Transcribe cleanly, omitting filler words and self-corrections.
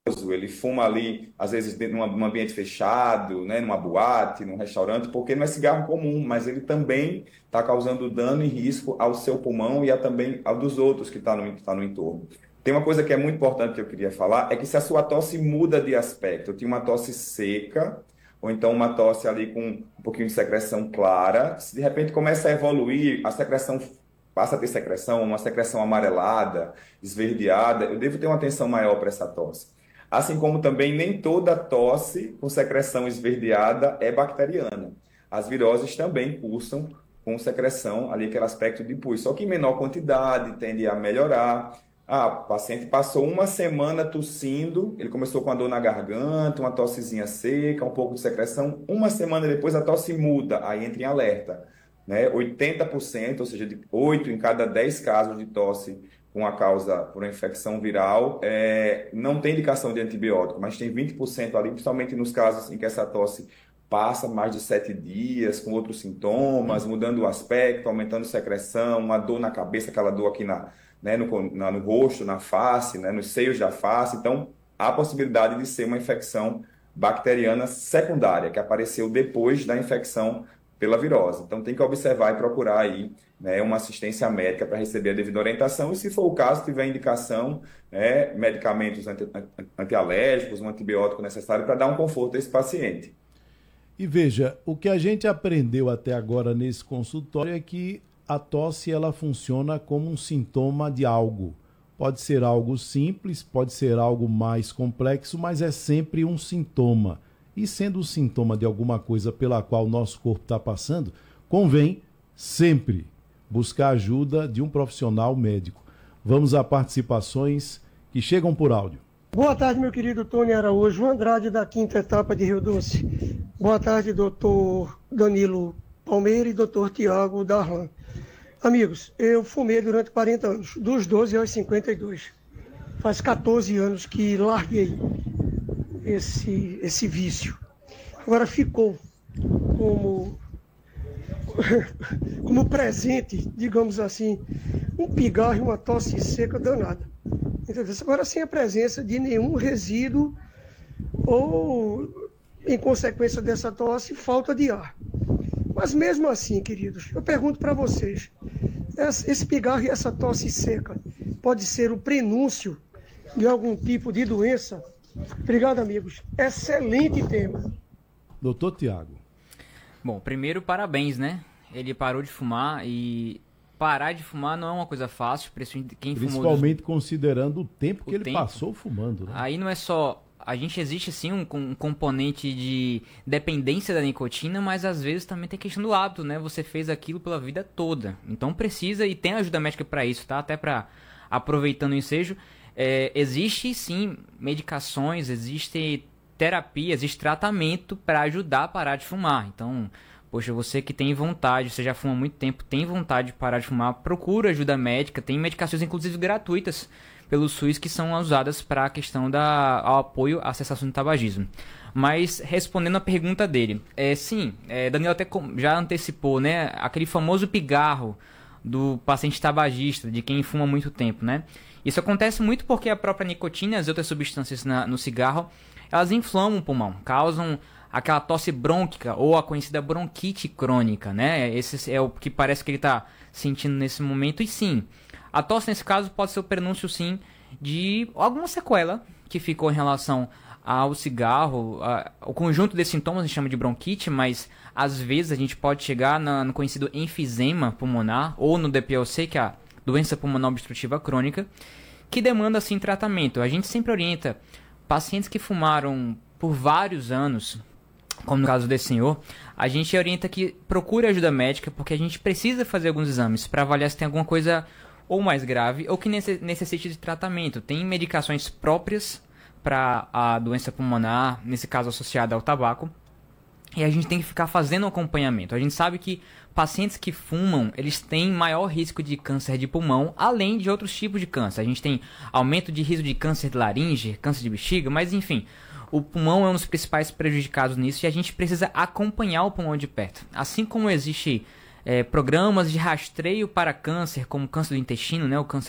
ele fuma ali, às vezes, dentro num ambiente fechado, né, numa boate, num restaurante, porque não é cigarro comum, mas ele também está causando dano e risco ao seu pulmão e também ao dos outros que estão tá no entorno. Tem uma coisa que é muito importante que eu queria falar, é que se a sua tosse muda de aspecto, eu tinha uma tosse seca, ou então uma tosse ali com um pouquinho de secreção clara, se de repente começa a evoluir, a secreção passa a ter secreção, uma secreção amarelada, esverdeada, eu devo ter uma atenção maior para essa tosse. Assim como também nem toda tosse com secreção esverdeada é bacteriana. As viroses também cursam com secreção, ali aquele aspecto de pus, só que em menor quantidade, tende a melhorar. Ah, o paciente passou uma semana tossindo, ele começou com a dor na garganta, uma tossezinha seca, um pouco de secreção. Uma semana depois a tosse muda, aí entra em alerta, né? 80%, ou seja, de 8 em cada 10 casos de tosse com a causa por uma infecção viral, não tem indicação de antibiótico, mas tem 20% ali, principalmente nos casos em que essa tosse passa mais de 7 dias, com outros sintomas, mudando o aspecto, aumentando secreção, uma dor na cabeça, aquela dor aqui né, no rosto, na face, né, nos seios da face. Então, há a possibilidade de ser uma infecção bacteriana secundária, que apareceu depois da infecção pela virose. Então, tem que observar e procurar aí, né, uma assistência médica para receber a devida orientação e, se for o caso, tiver indicação, né, medicamentos antialérgicos, um antibiótico necessário para dar um conforto a esse paciente. E veja, o que a gente aprendeu até agora nesse consultório é que a tosse ela funciona como um sintoma de algo. Pode ser algo simples, pode ser algo mais complexo, mas é sempre um sintoma. E sendo um sintoma de alguma coisa pela qual o nosso corpo está passando, convém sempre buscar ajuda de um profissional médico. Vamos a participações que chegam por áudio. Boa tarde, meu querido Tony Araújo, Andrade da quinta etapa de Rio Doce. Boa tarde, doutor Danilo Palmeira e doutor Tiago Darlan. Amigos, eu fumei durante 40 anos, dos 12 aos 52. Faz 14 anos que larguei esse vício. Agora ficou como presente, digamos assim, um pigarro e uma tosse seca danada. Entendeu? Agora, sem a presença de nenhum resíduo ou, em consequência dessa tosse, falta de ar. Mas mesmo assim, queridos, eu pergunto para vocês, esse pigarro e essa tosse seca pode ser o prenúncio de algum tipo de doença? Obrigado, amigos. Excelente tema. Doutor Tiago. Bom, primeiro, parabéns, né? Ele parou de fumar e parar de fumar não é uma coisa fácil, principalmente considerando o tempo que ele passou fumando, né? Aí não é só... existe sim um componente de dependência da nicotina, mas às vezes também tem questão do hábito, né? Você fez aquilo pela vida toda. Então precisa, e tem ajuda médica para isso, tá? Até para, aproveitando o ensejo, existe sim medicações, existe terapia, existe tratamento para ajudar a parar de fumar. Então, poxa, você que tem vontade, você já fuma há muito tempo, tem vontade de parar de fumar, procura ajuda médica, tem medicações inclusive gratuitas pelo SUS que são usadas para a questão ao apoio à cessação do tabagismo. Mas, respondendo a pergunta dele, Danilo até já antecipou, né, aquele famoso pigarro do paciente tabagista, de quem fuma há muito tempo, né? Isso acontece muito porque a própria nicotina e as outras substâncias no cigarro, elas inflamam o pulmão, causam aquela tosse brônquica ou a conhecida bronquite crônica, né? Esse é o que parece que ele está sentindo nesse momento. E sim, a tosse nesse caso pode ser o prenúncio sim de alguma sequela que ficou em relação ao cigarro. O conjunto desses sintomas a gente chama de bronquite, mas às vezes a gente pode chegar no conhecido enfisema pulmonar ou no DPOC, que é a doença pulmonar obstrutiva crônica, que demanda sim tratamento. A gente sempre orienta pacientes que fumaram por vários anos, como no caso desse senhor, a gente orienta que procure ajuda médica, porque a gente precisa fazer alguns exames para avaliar se tem alguma coisa ou mais grave ou que necessite de tratamento. Tem medicações próprias para a doença pulmonar, nesse caso associada ao tabaco, e a gente tem que ficar fazendo acompanhamento. A gente sabe que pacientes que fumam, eles têm maior risco de câncer de pulmão, além de outros tipos de câncer. A gente tem aumento de risco de câncer de laringe, câncer de bexiga, mas enfim, o pulmão é um dos principais prejudicados nisso e a gente precisa acompanhar o pulmão de perto. Assim como existe programas de rastreio para câncer, como câncer do intestino, né, o câncer